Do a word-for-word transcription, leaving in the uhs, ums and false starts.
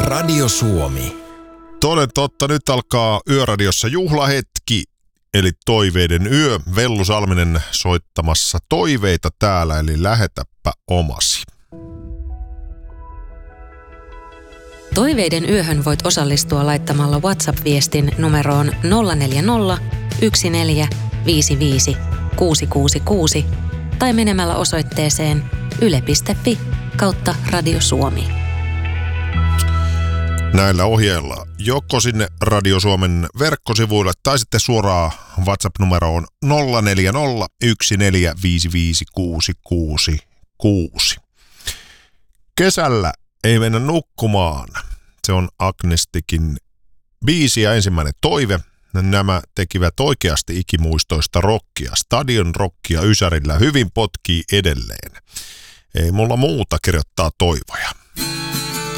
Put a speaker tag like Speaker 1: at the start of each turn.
Speaker 1: Radio Suomi.
Speaker 2: Toden totta, nyt alkaa Yöradiossa juhlahetki, eli Toiveiden yö. Vellu Salminen soittamassa toiveita täällä, eli lähetäpä omasi.
Speaker 3: Toiveiden yöhön voit osallistua laittamalla WhatsApp-viestin numeroon nolla neljä nolla, yksi neljä, viisi viisi, kuusi kuusi kuusi tai menemällä osoitteeseen yle piste fi kautta Radio Suomi.
Speaker 2: Näillä ohjeilla joko sinne Radio Suomen verkkosivuille tai sitten suoraan WhatsApp-numeroon nolla neljä nolla, yksi neljä, viisi viisi, kuusi kuusi kuusi. Kesällä ei mennä nukkumaan. Se on Agnesticin biisi ja ensimmäinen toive. Nämä tekivät oikeasti ikimuistoista rockia. Stadion rockia Ysärillä hyvin potkii edelleen. Ei mulla muuta kirjoittaa toivoja.